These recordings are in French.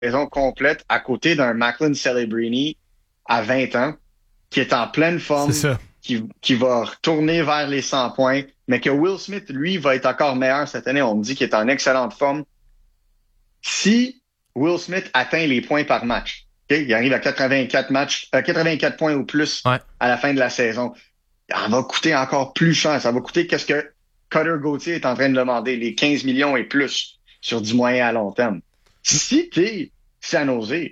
saison complète à côté d'un Macklin Celebrini à 20 ans, qui est en pleine C'est forme, ça. qui va retourner vers les 100 points, mais que Will Smith, lui, va être encore meilleur cette année. On me dit qu'il est en excellente forme. Si Will Smith atteint les points par match, okay, il arrive à 84 points ou plus Ouais. à la fin de la saison, ça va coûter encore plus cher. Ça va coûter qu'est-ce que Cutter Gauthier est en train de demander, les 15 millions et plus sur du moyen à long terme. Si t'es San Jose,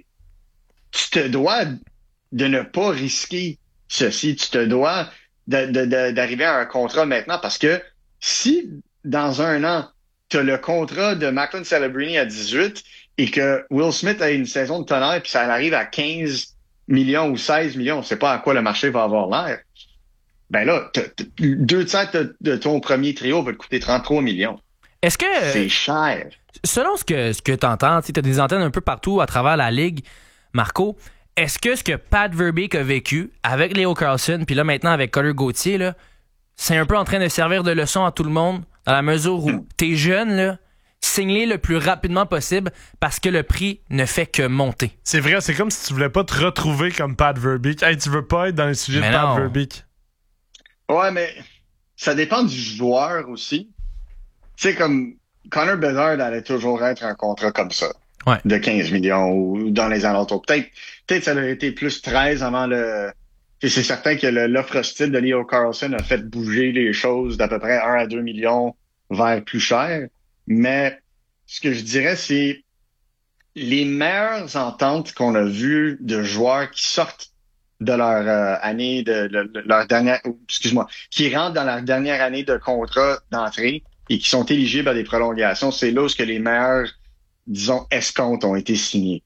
tu te dois de ne pas risquer ceci. Tu te dois d'arriver à un contrat maintenant parce que si dans un an, tu as le contrat de Macklin Celebrini à 18 et que Will Smith a une saison de tonnerre puis ça arrive à 15 millions ou 16 millions, on ne sait pas à quoi le marché va avoir l'air. Ben là, 2 tiers de ton premier trio va te coûter 33 millions. Est-ce que, C'est cher. selon ce que tu entends, tu as des antennes un peu partout à travers la ligue, Marco, est-ce que Pat Verbeek a vécu avec Leo Carlson, puis là maintenant avec Cutter Gauthier, là, c'est un peu en train de servir de leçon à tout le monde, dans la mesure où t'es jeune, là, signe-les le plus rapidement possible parce que le prix ne fait que monter. C'est vrai, c'est comme si tu voulais pas te retrouver comme Pat Verbeek. Hey, tu veux pas être dans les sujets Mais de Pat non. Verbeek. Ouais, mais ça dépend du joueur aussi. Tu sais, comme Connor Bedard allait toujours être un contrat comme ça. Ouais. De 15 millions ou dans les alentours. Peut-être ça aurait été plus 13 avant le... Et c'est certain que l'offre hostile de Leo Carlson a fait bouger les choses d'à peu près 1 à 2 millions vers plus cher. Mais ce que je dirais, c'est les meilleures ententes qu'on a vues de joueurs qui sortent de leur année leur dernière, excuse-moi, qui rentrent dans leur dernière année de contrat d'entrée et qui sont éligibles à des prolongations, c'est là où que les meilleurs, disons, escomptes ont été signés.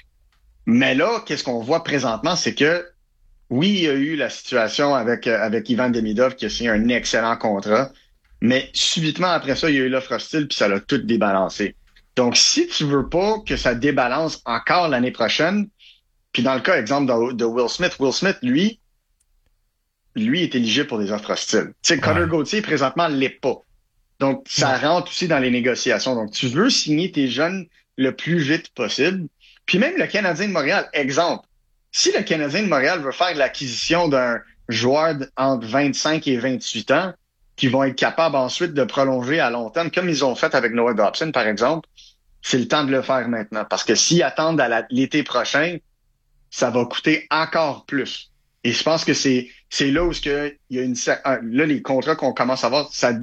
Mais là, qu'est-ce qu'on voit présentement, c'est que oui, il y a eu la situation avec Ivan Demidov qui a signé un excellent contrat, mais subitement après ça, il y a eu l'offre hostile puis ça l'a tout débalancé. Donc, si tu veux pas que ça débalance encore l'année prochaine, puis dans le cas, exemple, de Will Smith, lui est éligible pour des offres hostiles. Tu sais, Cutter Gauthier, présentement, l'est pas. Donc, ça rentre aussi dans les négociations. Donc, tu veux signer tes jeunes le plus vite possible. Puis même le Canadien de Montréal, exemple, si le Canadien de Montréal veut faire l'acquisition d'un joueur entre 25 et 28 ans, qui vont être capables ensuite de prolonger à long terme, comme ils ont fait avec Noah Dobson, par exemple, c'est le temps de le faire maintenant. Parce que s'ils attendent à l'été prochain, ça va coûter encore plus. Et je pense que c'est là où il y a là, les contrats qu'on commence à voir, ça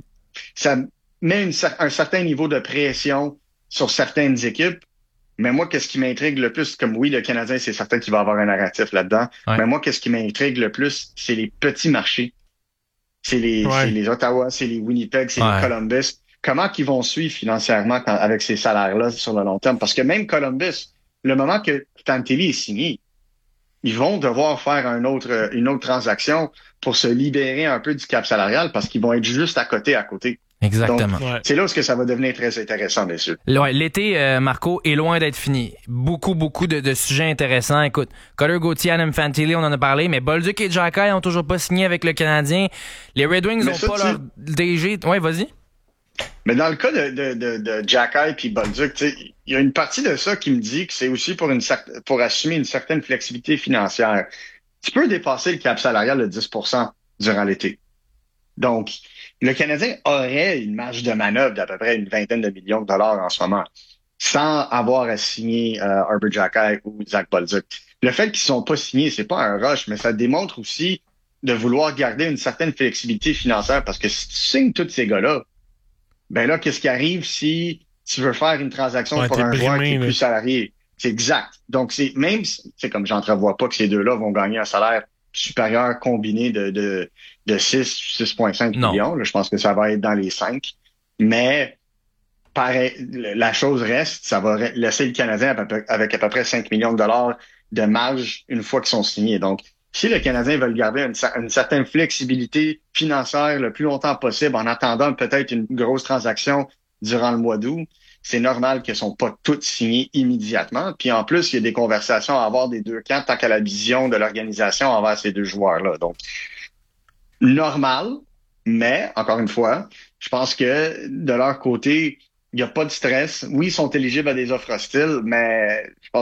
met un certain niveau de pression sur certaines équipes. Mais moi, qu'est-ce qui m'intrigue le plus, comme oui, le Canadien, c'est certain qu'il va avoir un narratif là-dedans. Ouais. Mais moi, qu'est-ce qui m'intrigue le plus, c'est les petits marchés. C'est les Ottawa, c'est les Winnipeg, c'est les Columbus. Comment qu'ils vont suivre financièrement avec ces salaires-là sur le long terme? Parce que même Columbus, le moment que Fantilli est signé, ils vont devoir faire une autre transaction pour se libérer un peu du cap salarial parce qu'ils vont être juste à côté. Exactement. Donc, c'est là où ça va devenir très intéressant, bien sûr. Ouais, l'été, Marco, est loin d'être fini. Beaucoup de sujets intéressants. Écoute, Cutter Gauthier, Adam Fantilli, on en a parlé, mais Bolduc et Xhekaj ont toujours pas signé avec le Canadien. Les Red Wings n'ont pas leur DG. Ouais, vas-y. Mais dans le cas de Xhekaj puis Bolduc, tu sais, il y a une partie de ça qui me dit que c'est aussi pour assumer une certaine flexibilité financière. Tu peux dépasser le cap salarial de 10% durant l'été. Donc, le Canadien aurait une marge de manœuvre d'à peu près une vingtaine de millions de dollars en ce moment, sans avoir à signer Arber Xhekaj ou Zach Bolduc. Le fait qu'ils sont pas signés, c'est pas un rush, mais ça démontre aussi de vouloir garder une certaine flexibilité financière, parce que si tu signes tous ces gars-là, ben là, qu'est-ce qui arrive si tu veux faire une transaction pour un joueur qui est plus salarié? C'est exact. Donc, c'est comme j'entrevois pas que ces deux-là vont gagner un salaire supérieur combiné de 6,5 millions. Là, je pense que ça va être dans les 5. Mais pareil, la chose reste, ça va laisser le Canadien avec à peu près 5 millions de dollars de marge une fois qu'ils sont signés. Donc, si le Canadien veut garder une certaine flexibilité financière le plus longtemps possible en attendant peut-être une grosse transaction durant le mois d'août, c'est normal qu'elles ne sont pas toutes signées immédiatement. Puis en plus, il y a des conversations à avoir des deux camps tant qu'à la vision de l'organisation envers ces deux joueurs-là. Donc, normal, mais encore une fois, je pense que de leur côté, il n'y a pas de stress. Oui, ils sont éligibles à des offres hostiles, mais je pense